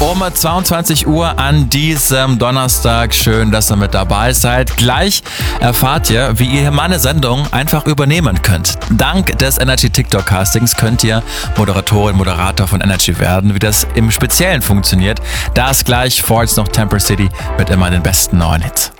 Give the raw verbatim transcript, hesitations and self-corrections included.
um zweiundzwanzig Uhr an diesem Donnerstag. Schön, dass ihr mit dabei seid. Gleich erfahrt ihr, wie ihr meine Sendung einfach übernehmen könnt. Dank des Energy TikTok Castings könnt ihr Moderatorin, Moderator von Energy werden. Wie das im Speziellen funktioniert, das gleich. Vor jetzt noch Temper City mit immer den besten neuen Hits.